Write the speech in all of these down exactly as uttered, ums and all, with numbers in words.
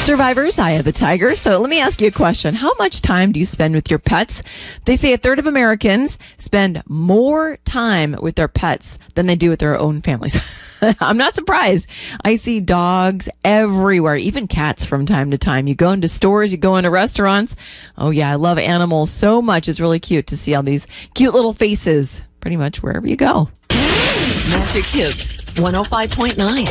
Survivors, Eye of the Tiger. So let me ask you a question. How much time do you spend with your pets? They say a third of Americans spend more time with their pets than they do with their own families. I'm not surprised. I see dogs everywhere, even cats from time to time. You go into stores, you go into restaurants. Oh, yeah, I love animals so much. It's really cute to see all these cute little faces pretty much wherever you go. Magic Hits one oh five point nine.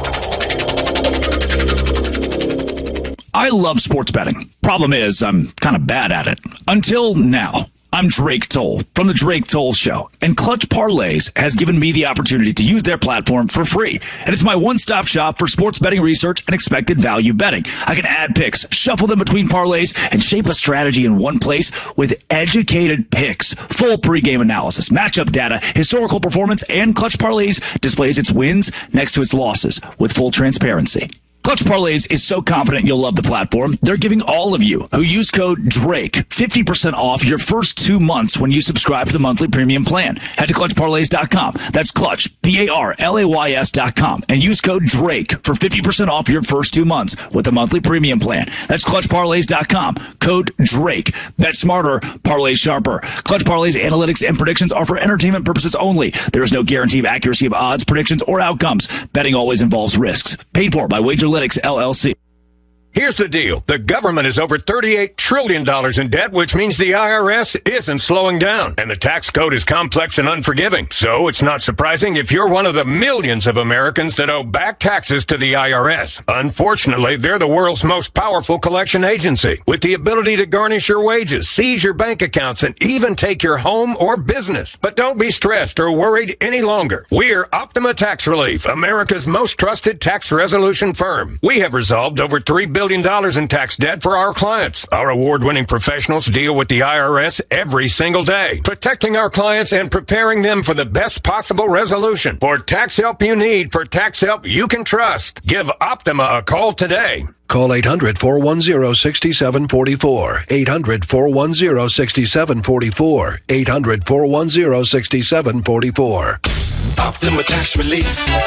I love sports betting. Problem is, I'm kind of bad at it. Until now. I'm Drake Toll from The Drake Toll Show, and Clutch Parlays has given me the opportunity to use their platform for free. And it's my one-stop shop for sports betting research and expected value betting. I can add picks, shuffle them between parlays, and shape a strategy in one place with educated picks, full pregame analysis, matchup data, historical performance, and Clutch Parlays displays its wins next to its losses with full transparency. Clutch Parlays is so confident you'll love the platform, they're giving all of you who use code DRAKE fifty percent off your first two months when you subscribe to the monthly premium plan. Head to clutch parlays dot com. That's Clutch, P A R L A Y S dot com, and use code DRAKE for fifty percent off your first two months with the monthly premium plan. That's clutch parlays dot com. Code DRAKE. Bet smarter, parlay sharper. Clutch Parlays analytics and predictions are for entertainment purposes only. There is no guarantee of accuracy of odds, predictions, or outcomes. Betting always involves risks. Paid for by Wager Analytics, L L C. Here's the deal. The government is over thirty-eight trillion dollars in debt, which means the I R S isn't slowing down. And the tax code is complex and unforgiving. So it's not surprising if you're one of the millions of Americans that owe back taxes to the I R S. Unfortunately, they're the world's most powerful collection agency, with the ability to garnish your wages, seize your bank accounts, and even take your home or business. But don't be stressed or worried any longer. We're Optima Tax Relief, America's most trusted tax resolution firm. We have resolved over three billion dollars in tax debt for our clients. Our award-winning professionals deal with the I R S every single day, protecting our clients and preparing them for the best possible resolution. For tax help you need, for tax help you can trust, give Optima a call today. Call eight hundred, four one zero, six seven four four. eight hundred, four one zero, six seven four four. eight hundred, four one zero, six seven four four. Optima Tax Relief.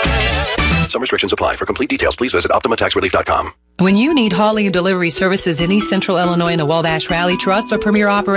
Some restrictions apply. For complete details, please visit optima tax relief dot com. When you need hauling and delivery services in East Central Illinois in the Wabash Valley, trust a premier operator